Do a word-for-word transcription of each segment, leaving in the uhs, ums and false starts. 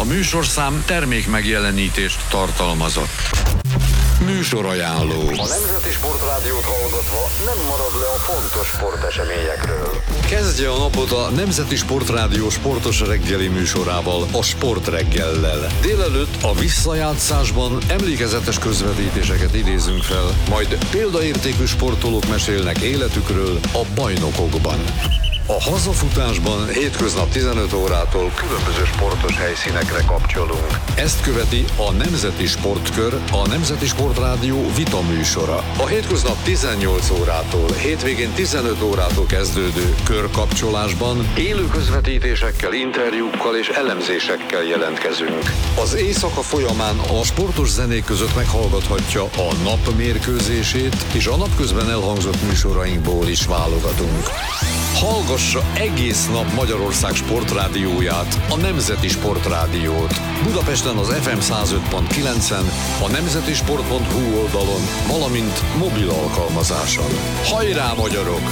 A műsorszám termék megjelenítést tartalmazott. Műsorajánló. A Nemzeti Sportrádiót hallgatva nem marad le a fontos sporteseményekről. Kezdje a napot a Nemzeti Sportrádió sportos reggeli műsorával, a Sportreggellel. Délelőtt a visszajátszásban emlékezetes közvetítéseket idézünk fel, majd példaértékű sportolók mesélnek életükről a bajnokokban. A hazafutásban hétköznap tizenöt órától különböző sportos helyszínekre kapcsolunk. Ezt követi a Nemzeti Sportkör, a Nemzeti Sportrádió vita műsora. A hétköznap tizennyolc órától, hétvégén tizenöt órától kezdődő körkapcsolásban élő közvetítésekkel, interjúkkal és elemzésekkel jelentkezünk. Az éjszaka folyamán a sportos zenék között meghallgathatja a nap mérkőzését, és a napközben elhangzott műsorainkból is válogatunk. Hallgassa egész nap Magyarország sportrádióját, a Nemzeti Sportrádiót. Budapesten az ef em száz öt pont kilencen, a nemzetisport pont hu oldalon, valamint mobil alkalmazáson. Hajrá, magyarok!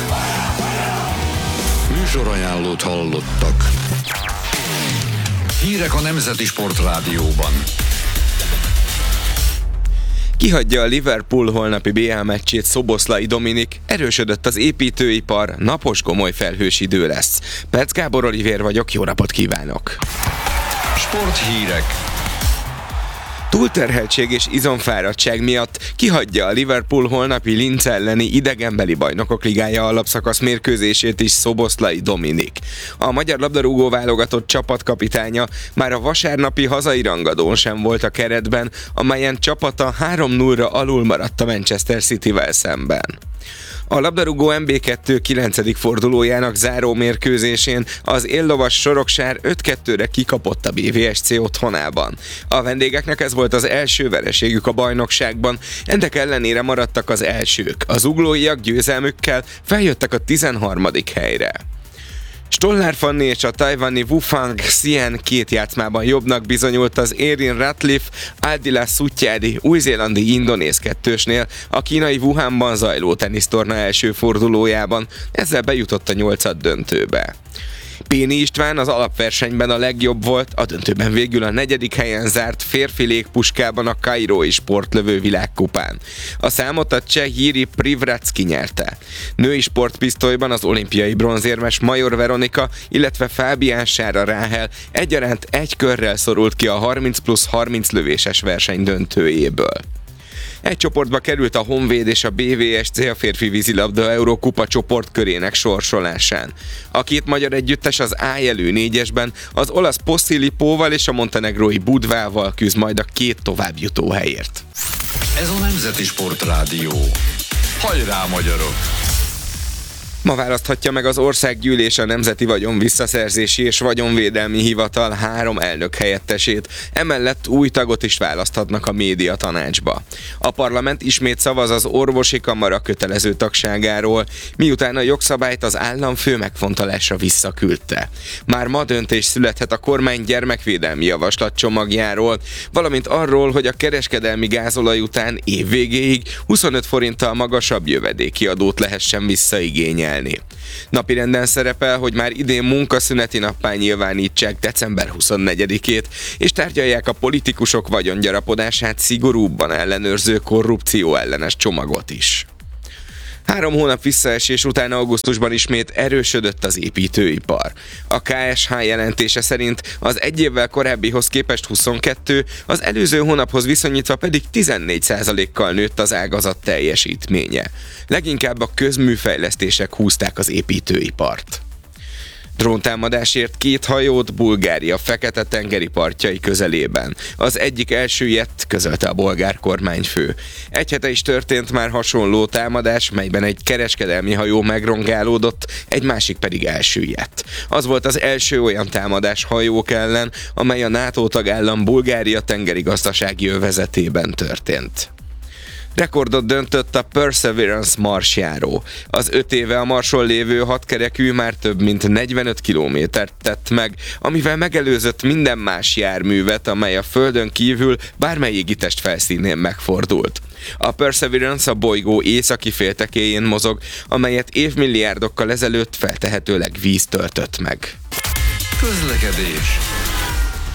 Műsorajánlót hallottak. Hírek a Nemzeti Sportrádióban. Kihagyja a Liverpool holnapi bé el meccsét Szoboszlai Dominik, erősödött az építőipar, napos gomoly felhős idő lesz. Perc Gábor Olivér vagyok, jó napot kívánok! Sporthírek. Túlterheltség és izomfáradtság miatt kihagyja a Liverpool holnapi Linz elleni idegenbeli bajnokok ligája alapszakasz mérkőzését is Szoboszlai Dominik. A magyar labdarúgó válogatott csapatkapitánya már a vasárnapi hazai rangadón sem volt a keretben, amelyen csapata három nullra alul maradt a Manchester Cityvel szemben. A labdarúgó em bé kettő kilencedik fordulójának záró mérkőzésén az éllovas Soroksár öt kettőre kikapott a bé vé es cé otthonában. A vendégeknek ez volt az első vereségük a bajnokságban, ennek ellenére maradtak az elsők. Az uglóiak győzelmükkel feljöttek a tizenharmadik helyre. Stollár Fanni és a tajvani Wu Fang Xian két játszmában jobbnak bizonyult az Erin Ratcliffe Aldila Sutyádi új-zélandi indonéz kettősnél a kínai Wuhanban zajló tenisztorna első fordulójában, ezzel bejutott a nyolcad döntőbe. Péni István az alapversenyben a legjobb volt, a döntőben végül a negyedik helyen zárt férfi légpuskában a kairói sportlövő világkupán. A számot a cseh Jiri Privratski nyerte. Női sportpisztolyban az olimpiai bronzérmes Major Veronika, illetve Fábián Sára Ráhel egyaránt egy körrel szorult ki a harminc plusz harminc lövéses verseny döntőjéből. Egy csoportba került a Honvéd és a bé vé es cé a férfi vízilabda Eurókupa csoportkörének sorsolásán. A két magyar együttes az A jelű négyesben az olasz Posilipóval és a montenegrói Budvával küzd majd a két továbbjutó helyért. Ez a Nemzeti Sportrádió. Hajrá, magyarok! Ma választhatja meg az Országgyűlés a Nemzeti Vagyon Visszaszerzési és Vagyonvédelmi Hivatal három elnök helyettesét, emellett új tagot is választhatnak a médiatanácsba. A parlament ismét szavaz az orvosi kamara kötelező tagságáról, miután a jogszabályt az államfő megfontolásra visszaküldte. Már ma döntés születhet a kormány gyermekvédelmi javaslatcsomagjáról, valamint arról, hogy a kereskedelmi gázolaj után évvégéig huszonöt forinttal magasabb jövedéki adót lehessen visszaigényelni. Napirenden szerepel, hogy már idén munkaszüneti nappá nyilvánítsák december huszonnegyedikét, és tárgyalják a politikusok vagyongyarapodását szigorúbban ellenőrző korrupció ellenes csomagot is. Három hónap visszaesés után augusztusban ismét erősödött az építőipar. A ká es há jelentése szerint az egy évvel korábbihoz képest huszonkettő, az előző hónaphoz viszonyítva pedig tizennégy százalékkal nőtt az ágazat teljesítménye. Leginkább a közműfejlesztések húzták az építőipart. Dróntámadásért két hajót Bulgária Fekete-tengeri partjai közelében. Az egyik elsüllyedt, közölte a bolgár kormányfő. Egy hete is történt már hasonló támadás, melyben egy kereskedelmi hajó megrongálódott, egy másik pedig elsüllyedt. Az volt az első olyan támadás hajók ellen, amely a NATO tagállam Bulgária tengeri gazdasági övezetében történt. Rekordot döntött a Perseverance marsjáró. Az öt éve a Marson lévő hatkerekű már több mint negyvenöt kilométert tett meg, amivel megelőzött minden más járművet, amely a Földön kívül bármely égitest felszínén megfordult. A Perseverance a bolygó északi féltekéjén mozog, amelyet évmilliárdokkal ezelőtt feltehetőleg víz töltött meg. Közlekedés.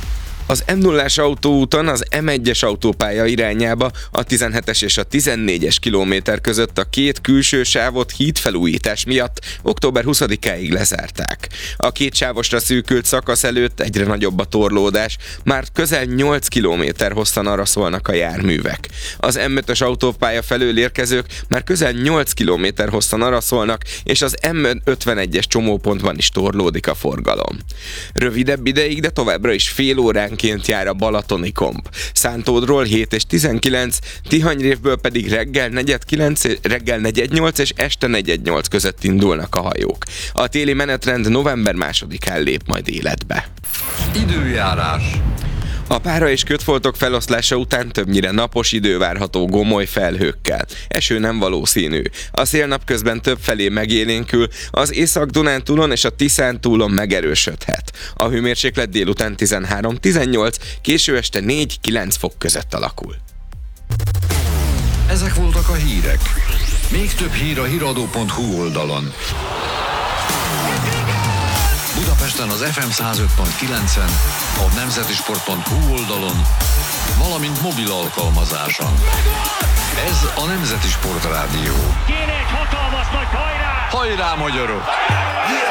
Az em nullás autóúton az em egyes autópálya irányába a tizenhetes és a tizennégyes kilométer között a két külső sávot hídfelújítás miatt október huszadikáig lezárták. A két sávosra szűkült szakasz előtt egyre nagyobb a torlódás, már közel nyolc kilométer hosszan araszolnak a járművek. Az em ötös autópálya felől érkezők már közel nyolc kilométer hosszan araszolnak, és az em ötvenegyes csomópontban is torlódik a forgalom. Rövidebb ideig, de továbbra is fél óránként jár a balatoni komp. Szántódról hét és tizenkilenc, Tihanyrévből pedig reggel negyed kilenc, reggel negyed nyolc és este negyed nyolc között indulnak a hajók. A téli menetrend november másodikán lép majd életbe. Időjárás. A pára és kötfoltok feloszlása után többnyire napos idő várható gomoly felhőkkel. Eső nem valószínű. A szél napközben több felé megélénkül, az Észak-Dunántúlon és a Tiszántúlon megerősödhet. A hőmérséklet délután tizenhárom-tizennyolc, késő este négy-kilenc fok között alakul. Ezek voltak a hírek. Még több hír a híradó pont hu oldalon. Budapesten az ef em száz öt pont kilencen, a nemzetisport pont hu oldalon, valamint mobil alkalmazáson. Ez a Nemzeti Sport Rádió. Kéne egy hatalmas nagy hajrá! Hajrá, magyarok!